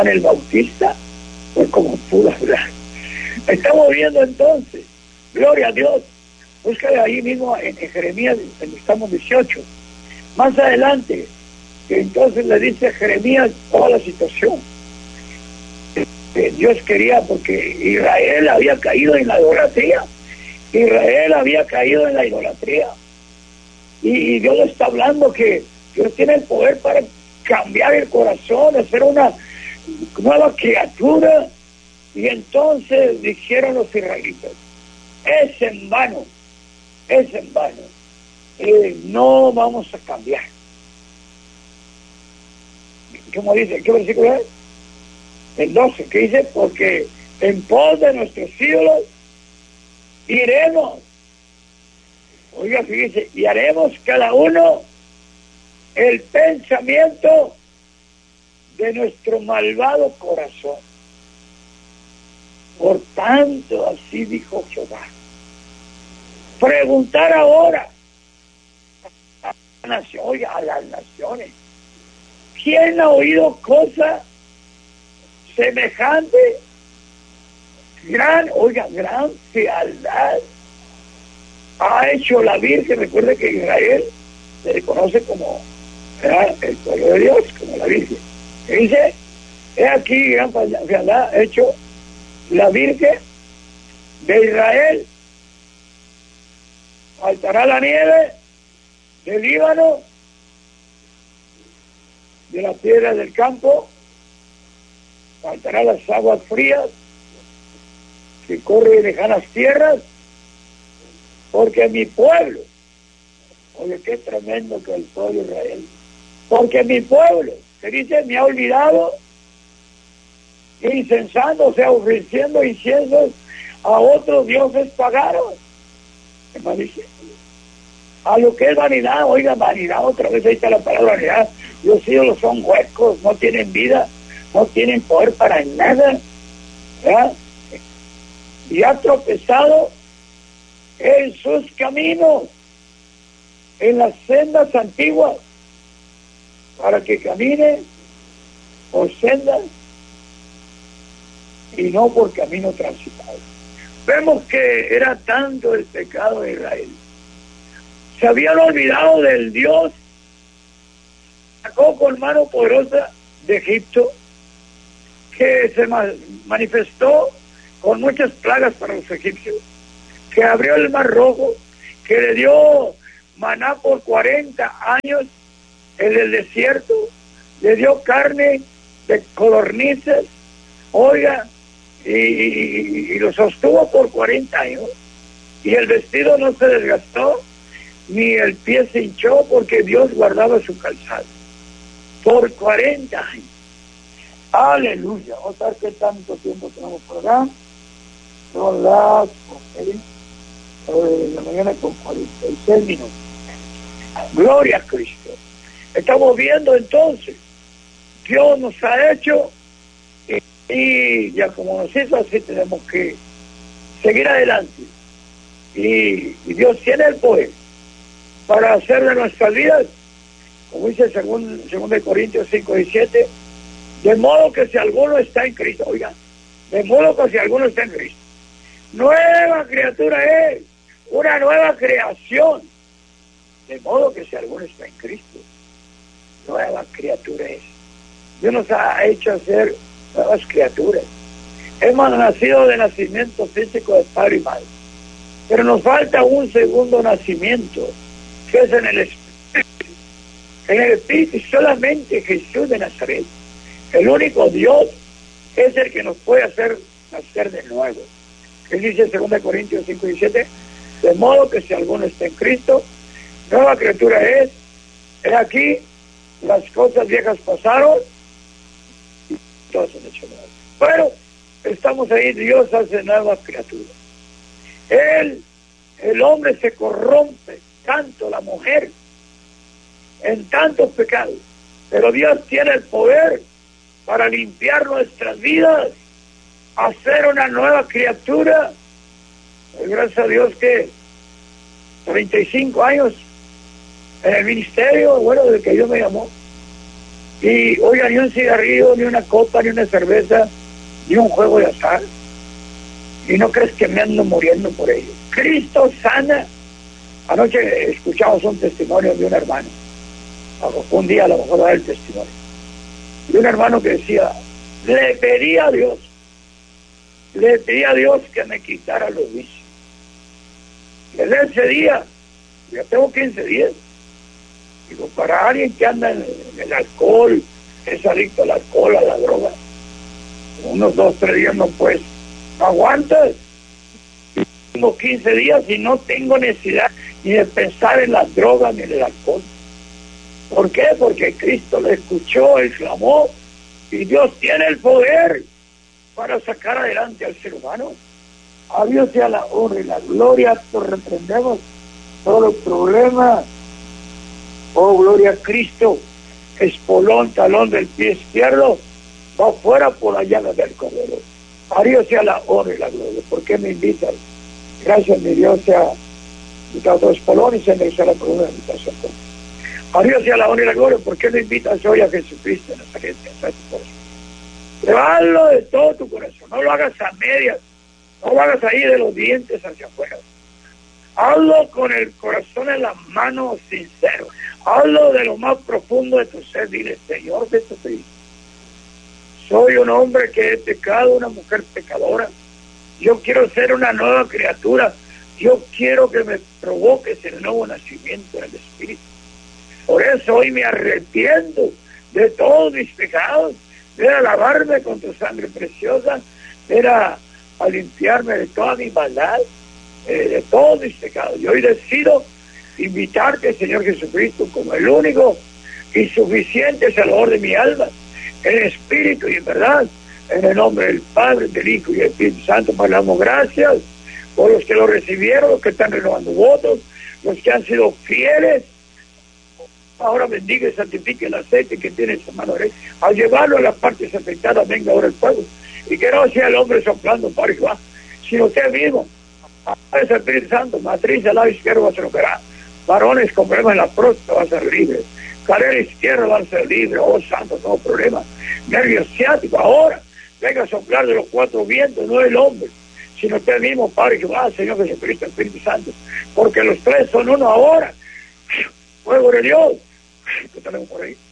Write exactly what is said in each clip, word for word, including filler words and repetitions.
el Bautista fue como pudo hablar. Estamos viendo entonces, gloria a Dios, búscale ahí mismo en, en Jeremías, estamos dieciocho, más adelante, que entonces le dice a Jeremías toda la situación que Dios quería, porque Israel había caído en la idolatría, Israel había caído en la idolatría, y, y Dios le está hablando que Dios tiene el poder para cambiar el corazón, hacer una nueva criatura. Y entonces dijeron los israelitas, es en vano, es en vano, eh, no vamos a cambiar. ¿Cómo dice? ¿Qué versículo es? El doce, que dice, porque en pos de nuestros ídolos iremos. Oiga, fíjese, y haremos cada uno el pensamiento de nuestro malvado corazón. Por tanto, así dijo Jehová. Preguntar ahora a la nación, oiga, a las naciones, ¿quién ha oído cosa semejante? Gran, oiga, gran fealdad ha hecho la Virgen. Recuerde que Israel se le conoce como, ¿verdad?, el pueblo de Dios, como la Virgen. ¿Qué dice? He aquí gran fealdad ha hecho la Virgen de Israel. Faltará la nieve del Líbano, de la piedra del campo, faltará las aguas frías que corren en lejanas tierras, porque mi pueblo, oye, qué tremendo que el pueblo de Israel, porque mi pueblo, que dice, me ha olvidado, incensando, o sea, ofreciendo inciensos a otros dioses paganos. ¿Qué más dice? A lo que es vanidad, oiga, vanidad, otra vez ahí está la palabra vanidad. Los ídolos son huecos, no tienen vida, no tienen poder para nada, ¿verdad? Y ha tropezado en sus caminos, en las sendas antiguas, para que camine por sendas y no por camino transitado. Vemos que era tanto el pecado de Israel. Se habían olvidado del Dios, sacó con mano poderosa de Egipto, que se manifestó con muchas plagas para los egipcios, que abrió el mar rojo, que le dio maná por cuarenta años en el desierto, le dio carne de codornices, oiga, y, y, y lo sostuvo por cuarenta años, y el vestido no se desgastó, ni el pie se hinchó, porque Dios guardaba su calzado por cuarenta años. Aleluya. Vamos a ver qué tanto tiempo tenemos por acá. Son las okay, de la mañana con cuarenta y seis minutos. Gloria a Cristo. Estamos viendo entonces, Dios nos ha hecho, y, y ya como nos hizo, así tenemos que seguir adelante. Y, y Dios tiene el poder para hacer de nuestras vidas, como dice según, según de Corintios cinco y siete, de modo que si alguno está en Cristo, oiga, de modo que si alguno está en Cristo, nueva criatura es, una nueva creación, de modo que si alguno está en Cristo, nueva criatura es. Dios nos ha hecho hacer nuevas criaturas. Hemos nacido de nacimiento físico de padre y madre, pero nos falta un segundo nacimiento, que es en el Espíritu. En el Espíritu, solamente Jesús de Nazaret, el único Dios, es el que nos puede hacer nacer de nuevo. Él dice en segunda Corintios cinco y siete, de modo que si alguno está en Cristo, nueva criatura es. He aquí, las cosas viejas pasaron y todas han hecho nuevas. Pero estamos ahí, Dios hace nuevas criaturas. Él, el hombre se corrompe, tanto la mujer, en tantos pecados, pero Dios tiene el poder para limpiar nuestras vidas, hacer una nueva criatura. Gracias a Dios que treinta y cinco años en el ministerio, bueno, desde que Dios me llamó, Y oiga, ni un cigarrillo, ni una copa, ni una cerveza, ni un juego de azar. Y no crees que me ando muriendo por ello. Cristo sana. Anoche escuchamos un testimonio de un hermano. Un día a lo mejor da el testimonio. De un hermano que decía, le pedí a Dios, le pedí a Dios que me quitara los vicios. Desde ese día, ya tengo quince días. Digo, para alguien que anda en, en el alcohol, es adicto al alcohol, a la droga, unos dos, tres días no puedes, no aguantas. Tengo quince días y no tengo necesidad ni de pensar en las drogas ni en el alcohol. ¿Por qué? Porque Cristo le escuchó, él clamó, y Dios tiene el poder para sacar adelante al ser humano. A Dios sea la honra y la gloria, nos reprendemos todo el problema. Oh, gloria a Cristo, espolón, talón del pie izquierdo, va fuera por la llaga del cordero. A Dios sea la honra y la gloria. ¿Por qué me invitas? Gracias, mi Dios, sea quitado dos espolones y se me la columna de invitación. A Dios sea la honra y la gloria. ¿Por qué me invitas hoy a Jesucristo en esta gente? Llévalo de todo tu corazón. No lo hagas a medias. No lo hagas ahí de los dientes hacia afuera. Hazlo con el corazón en la mano sincero. Hazlo de lo más profundo de tu ser. Dile, Señor Jesucristo, soy un hombre que he pecado, una mujer pecadora. Yo quiero ser una nueva criatura. Yo quiero que me provoques el nuevo nacimiento del Espíritu. Por eso hoy me arrepiento de todos mis pecados. Ven a lavarme con tu sangre preciosa. Ven a, a limpiarme de toda mi maldad, eh, de todos mis pecados. Y hoy decido invitarte, Señor Jesucristo, como el único y suficiente Salvador de mi alma, en espíritu y en verdad, en el nombre del Padre, del Hijo y del Espíritu Santo. Pues le damos gracias por los que lo recibieron, los que están renovando votos, los que han sido fieles. Ahora bendiga y santifique el aceite que tiene en su mano derecha. Al llevarlo a las partes afectadas, venga ahora el fuego. Y que no sea el hombre soplando para arriba, sino usted mismo. Es el Espíritu Santo, matriz del lado izquierdo va a ser operada. Varones con problemas en la próstata van a ser libres. Cadera izquierda van a ser libres. Oh, santo, no problema. Nervio ciático, ahora. Venga a soplar de los cuatro vientos, no el hombre, sino usted mismo, Padre Jehová, Señor Jesucristo, Espíritu Santo. Porque los tres son uno ahora. Fuego de Dios. ¿Qué tenemos por ahí?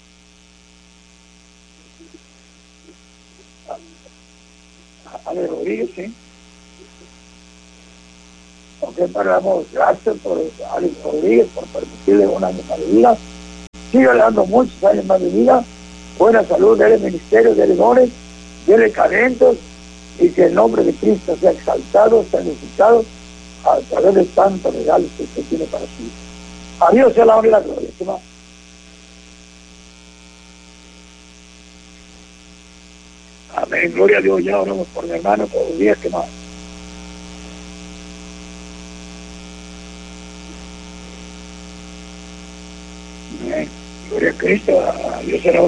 Ale Rodríguez, sí. Ok, paramos. Gracias por Ale Rodríguez, por permitirle un año más de vida. Sigue dando muchos años más de vida. Buena salud, dele ministerio, dele dones, dele talentos, y que el nombre de Cristo sea exaltado, sea necesitado a través de tantos regalos que usted tiene para sí. A Dios sea la honra y la gloria. ¿Sí, más? Amén, gloria a Dios. Ya oramos por mi hermano todos los días. ¿Qué más? Amén. Gloria a Cristo. A Dios sea la honra.